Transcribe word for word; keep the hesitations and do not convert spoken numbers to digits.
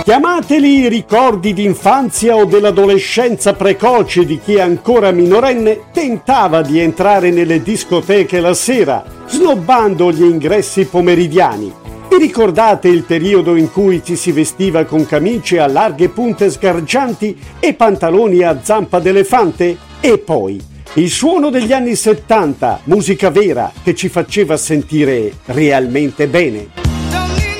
Chiamateli i ricordi d'infanzia o dell'adolescenza precoce di chi ancora minorenne tentava di entrare nelle discoteche la sera, snobbando gli ingressi pomeridiani. Vi ricordate il periodo in cui ci si vestiva con camicie a larghe punte sgargianti e pantaloni a zampa d'elefante? E poi il suono degli anni settanta, musica vera che ci faceva sentire realmente bene.